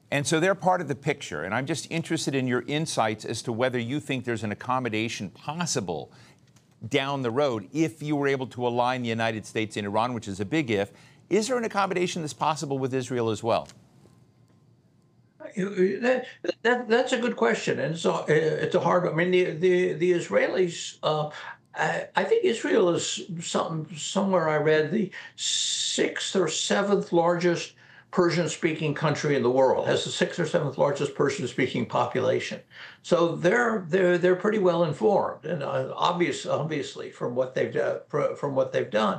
And so they're part of the picture. And I'm just interested in your insights as to whether you think there's an accommodation possible down the road if you were able to align the United States and Iran, which is a big if. Is there an accommodation that's possible with Israel as well? That's a good question, and so it's a hard. I mean, the Israelis. I think Israel is somewhere I read the sixth or seventh largest Persian-speaking country in the world. Has the sixth or seventh largest Persian-speaking population. So they're pretty well informed, and obviously from what they've done.